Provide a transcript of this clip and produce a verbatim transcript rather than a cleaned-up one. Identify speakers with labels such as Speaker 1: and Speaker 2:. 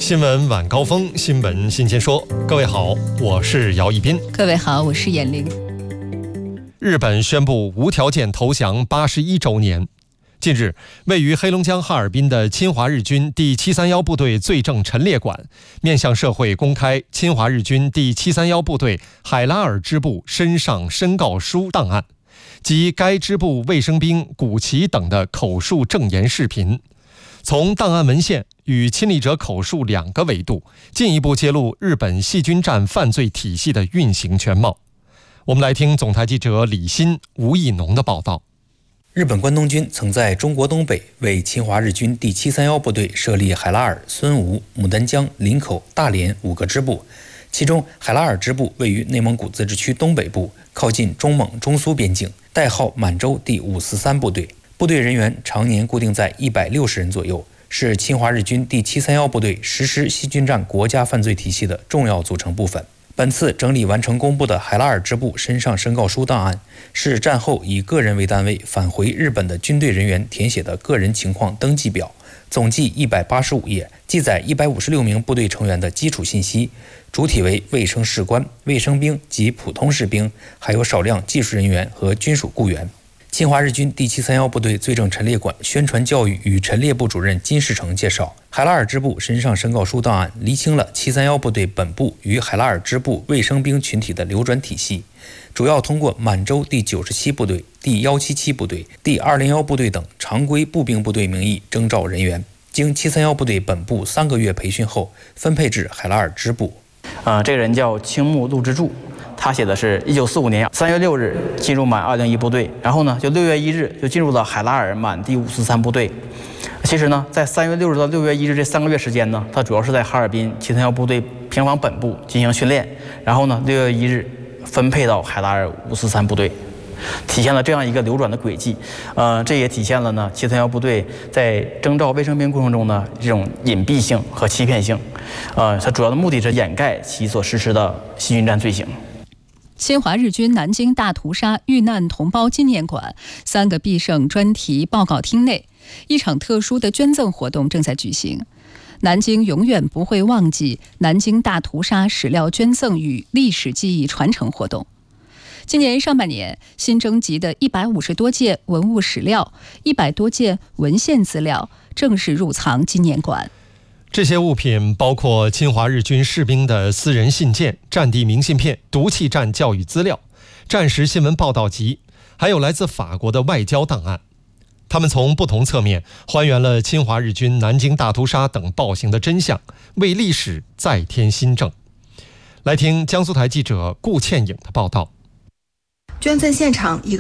Speaker 1: 新闻晚高峰，新闻新鲜说。各位好，我是姚一斌。
Speaker 2: 各位好，我是闫玲。
Speaker 1: 日本宣布无条件投降八十一周年。近日，位于黑龙江哈尔滨的侵华日军第七三一部队罪证陈列馆面向社会公开侵华日军第七三一部队海拉尔支部身上申告书档案及该支部卫生兵古奇等的口述证言视频，从档案文献与亲历者口述两个维度，进一步揭露日本细菌战犯罪体系的运行全貌。我们来听总台记者李欣、吴义农的报道。
Speaker 3: 日本关东军曾在中国东北为侵华日军第七三一部队设立海拉尔、孙吴、牡丹江、林口、大连五个支部，其中海拉尔支部位于内蒙古自治区东北部，靠近中蒙中苏边境，代号满洲第五四三部队，部队人员常年固定在一百六十人左右，是侵华日军第七三一部队实施细菌战国家犯罪体系的重要组成部分。本次整理完成公布的海拉尔支部身上申告书档案，是战后以个人为单位返回日本的军队人员填写的个人情况登记表，总计一百八十五页，记载一百五十六名部队成员的基础信息，主体为卫生士官、卫生兵及普通士兵，还有少量技术人员和军属雇员。侵华日军第七三一部队罪证陈列馆宣传教育与陈列部主任金世成介绍，海拉尔支部身上申告书档案厘清了七三一部队本部与海拉尔支部卫生兵群体的流转体系，主要通过满洲第九十七部队、第一百七十七部队、第二零一部队等常规步兵部队名义征召人员，经七三一部队本部三个月培训后分配至海拉尔支部。
Speaker 4: 呃，这个人叫青木陆之助，他写的是一九四五年三月六日进入满二零一部队，然后呢就六月一日就进入了海拉尔满第五四三部队。其实呢，在三月六日到六月一日这三个月时间呢，他主要是在哈尔滨七三一部队平房本部进行训练，然后呢六月一日分配到海拉尔五四三部队，体现了这样一个流转的轨迹。呃，这也体现了呢七三一部队在征召卫生兵过程中呢这种隐蔽性和欺骗性。呃，它主要的目的是掩盖其所实施的细菌战罪行。
Speaker 2: 侵华日军南京大屠杀遇难同胞纪念馆三个必胜专题报告厅内，一场特殊的捐赠活动正在举行。南京永远不会忘记南京大屠杀史料捐赠与历史记忆传承活动。今年上半年新征集的一百五十多件文物史料、一百多件文献资料正式入藏纪念馆。
Speaker 1: 这些物品包括侵华日军士兵的私人信件、战地明信片、毒气战教育资料、战时新闻报道集，还有来自法国的外交档案。他们从不同侧面还原了侵华日军南京大屠杀等暴行的真相，为历史再添新政。来听江苏台记者顾倩颖的报道。
Speaker 5: 捐赠现场，一